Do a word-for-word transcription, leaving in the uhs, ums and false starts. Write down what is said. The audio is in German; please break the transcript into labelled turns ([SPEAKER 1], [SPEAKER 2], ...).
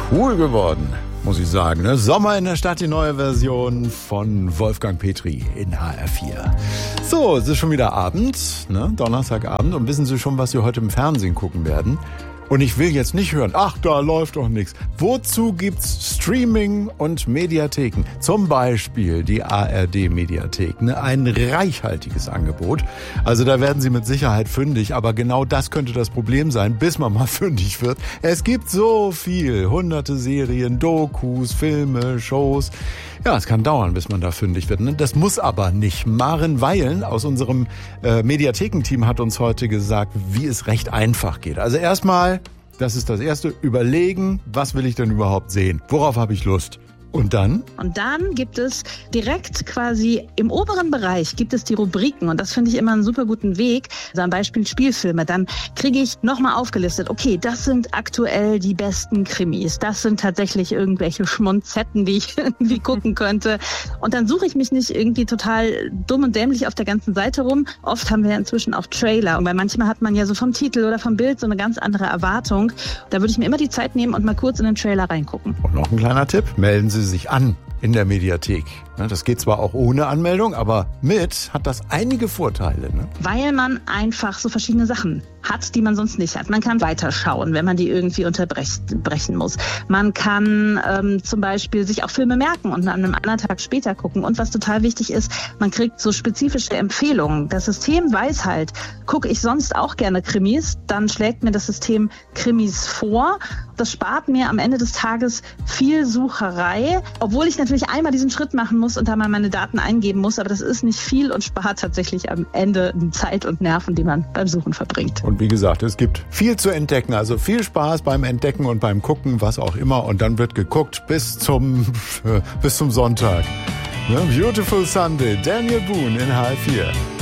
[SPEAKER 1] cool geworden, muss ich sagen. Ne? Sommer in der Stadt, die neue Version von Wolfgang Petri in H R vier. So, es ist schon wieder Abend, ne? Donnerstagabend. Und wissen Sie schon, was Sie heute im Fernsehen gucken werden? Und ich will jetzt nicht hören, ach, da läuft doch nichts. Wozu gibt's Streaming und Mediatheken? Zum Beispiel die A R D-Mediathek. Ne? Ein reichhaltiges Angebot. Also da werden Sie mit Sicherheit fündig. Aber genau das könnte das Problem sein, bis man mal fündig wird. Es gibt so viel. Hunderte Serien, Dokus, Filme, Shows. Ja, es kann dauern, bis man da fündig wird. Ne? Das muss aber nicht. Maren Weilen aus unserem äh, Mediathekenteam hat uns heute gesagt, wie es recht einfach geht. Also erstmal, das ist das Erste, überlegen, was will ich denn überhaupt sehen? Worauf habe ich Lust? Und dann?
[SPEAKER 2] Und dann gibt es direkt quasi im oberen Bereich gibt es die Rubriken und das finde ich immer einen super guten Weg. Also am Beispiel Spielfilme, dann kriege ich nochmal aufgelistet, okay, das sind aktuell die besten Krimis, das sind tatsächlich irgendwelche Schmonzetten, die ich irgendwie gucken könnte und dann suche ich mich nicht irgendwie total dumm und dämlich auf der ganzen Seite rum. Oft haben wir inzwischen auch Trailer und weil manchmal hat man ja so vom Titel oder vom Bild so eine ganz andere Erwartung. Da würde ich mir immer die Zeit nehmen und mal kurz in den Trailer reingucken.
[SPEAKER 1] Und noch ein kleiner Tipp, melden Sie sich an in der Mediathek. Das geht zwar auch ohne Anmeldung, aber mit hat das einige Vorteile. Ne?
[SPEAKER 2] Weil man einfach so verschiedene Sachen hat, die man sonst nicht hat. Man kann weiterschauen, wenn man die irgendwie unterbrechen muss. Man kann ähm, zum Beispiel sich auch Filme merken und an einem anderen Tag später gucken. Und was total wichtig ist, man kriegt so spezifische Empfehlungen. Das System weiß halt, gucke ich sonst auch gerne Krimis, dann schlägt mir das System Krimis vor. Das spart mir am Ende des Tages viel Sucherei, obwohl ich natürlich einmal diesen Schritt machen muss und da mal meine Daten eingeben muss, aber das ist nicht viel und spart tatsächlich am Ende Zeit und Nerven, die man beim Suchen verbringt.
[SPEAKER 1] Und wie gesagt, es gibt viel zu entdecken, also viel Spaß beim Entdecken und beim Gucken, was auch immer, und dann wird geguckt bis zum, bis zum Sonntag. Beautiful Sunday, Daniel Boone in H R vier.